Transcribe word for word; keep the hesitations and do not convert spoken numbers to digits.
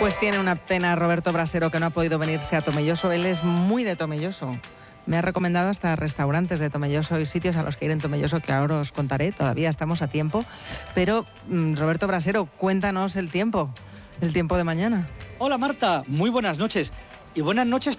Pues tiene una pena Roberto Brasero que no ha podido venirse a Tomelloso. Él es muy de Tomelloso. Me ha recomendado hasta restaurantes de Tomelloso y sitios a los que ir en Tomelloso, que ahora os contaré, todavía estamos a tiempo. Pero, mmm, Roberto Brasero, cuéntanos el tiempo, el tiempo de mañana. Hola Marta, muy buenas noches. Y buenas noches